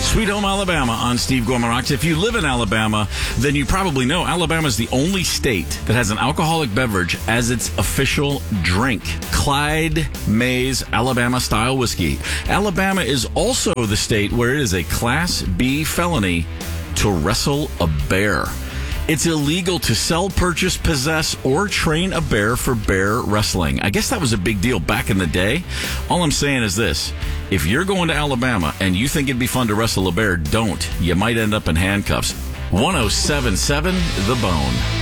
Sweet Home Alabama on Steve Gorman Rocks. If you live in Alabama, then you probably know Alabama is the only state that has an alcoholic beverage as its official drink. Clyde Mays Alabama-style whiskey. Alabama is also the state where it is a Class B felony to wrestle a bear. It's illegal to sell, purchase, possess, or train a bear for bear wrestling. I guess that was a big deal back in the day. All I'm saying is this. If you're going to Alabama and you think it'd be fun to wrestle a bear, don't. You might end up in handcuffs. 107.7 The Bone.